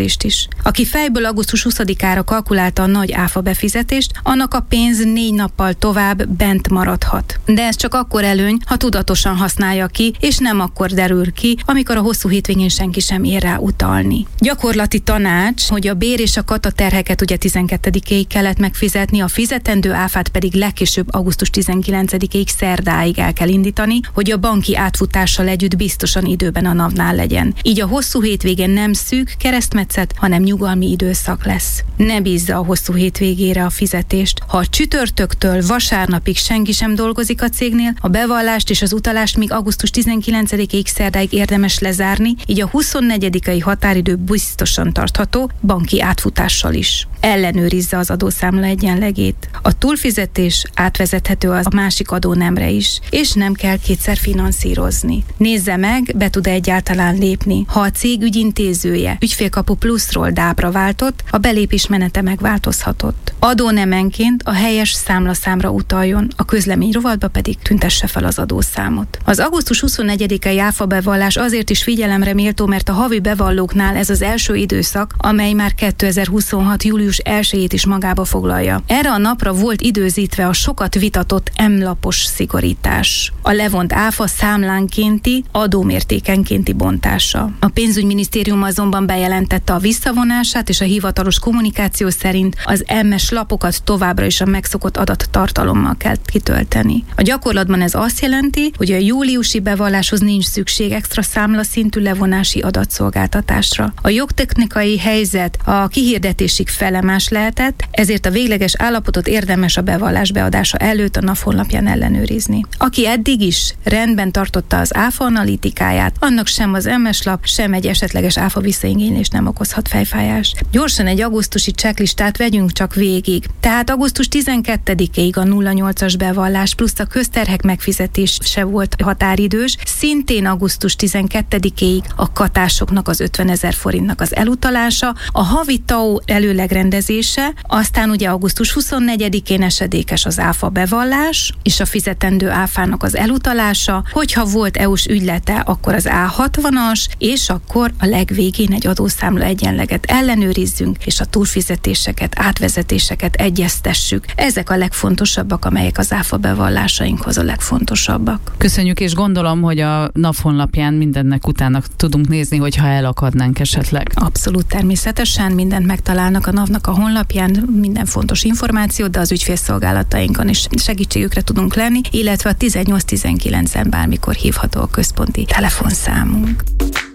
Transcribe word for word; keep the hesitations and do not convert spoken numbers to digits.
áfacserélést is. Aki fejből augusztus huszadikára kalkulálta a nagy áfa befizetést, annak a pénz négy nappal tovább bent maradhat. De ez csak akkor előny, ha tudatosan használja ki, és nem akkor derül ki, amikor a hosszú hétvégén senki sem ér rá utalni. Gyakorlati tanács, hogy a bér és a kataterheket ugye tizenkettedikéig kellett megfizetni, a fizetendő áfát pedig legkésőbb augusztus tizenkilencedikéig szerdáig el kell indítani, hogy a banki átfutással együtt biztosan időben a NAV-nál legyen. Így a hosszú hétvégén nem szűk keresztmetszet, hanem nyugalmi időszak lesz. Ne bízza a hosszú hétvégére a fizetést. Ha a csütörtöktől vasárnapig senki sem dolgozik a cégnél, a bevallást és az utalást még augusztus tizenkilencedikéig szerdáig érdemes lezárni, így a huszonnegyedikai határidő biztosan tartható banki átfutással is. Ellenőrizze az adószámla egyenlegét. A túlfizetés átvezethető a másik adónemre is, és nem kell kétszer finanszírozni. Nézze meg, be tud egyáltalán lépni. Ha a cég ügyintézője Ügyfélkapu Pluszról dábra váltott, a belépés menete megváltozhatott. Adónemenként a helyes számlaszámra utaljon, a közlemény rovatba pedig tüntesse fel az adószámot. Az augusztus huszonnegyedikei áfa bevallás azért is figyelemre méltó, mert a havi bevallóknál ez az első időszak, amely már kétezer-huszonhat július elsejét is magába foglalja. Erre a napra volt időzítve a sokat vitatott M-lapos szigorítás. A levont áfa számlánkénti, adómértékenkénti bontása. A pénzügyminisztérium azonban bejelentette a visszavonását, és a hivatalos kommunikáció szerint az em es lapokat továbbra is a megszokott adattartalommal kell kitölteni. A gyakorlatban ez azt jelenti, hogy a júliusi bevalláshoz nincs szükség extra számlaszintű levonási adatszolgáltatásra. A jogtechnikai helyzet a kihirdetésig felemás lehetett, ezért a végleges állapotot érdemes a bevallás beadása előtt a NAV honlapján ellenőrizni. Aki eddig is rendben tartotta az áfa analitikáját, annak sem az em es lap, sem egy esetleges áfa visszaigénylés nem okozhat fejfájást. Gyorsan egy augusztusi checklistát vegyünk csak végig. Tehát augusztus tizenkettedikéig a nulla nyolcas bevallás plusz a közterhek megfizetése volt határidős, szintén augusztus tizenkettedikéig a katásoknak az ötvenezer forintnak az elutalása, a havi té á o előlegrendezése, aztán ugye augusztus huszonnegyedikén esedékes az áfa bevallás, és a fizetendő áfának az elutalása, hogyha volt é u-s ügylete, akkor az á hatvanas, és akkor a legvégén egy adószámla egyenleget ellenőrizzünk, és a túlfizetéseket, átvezetéseket egyeztessük. Ezek a legfontosabbak, amelyek az áfa bevallásainkhoz a legfontosabbak. Köszönjük, és gondolom, hogy a NAV honlapján mindennek utána tudunk nézni, hogyha elakadnánk esetleg. Abszolút, természetesen mindent megtalálnak a NAV-nak a honlapján, minden fontos információt, de az ügyfélszolgálatainkon is segítségükre tudunk lenni, illetve a tizennyolc tizenkilencen bármikor hívható a központi telefonszámunk.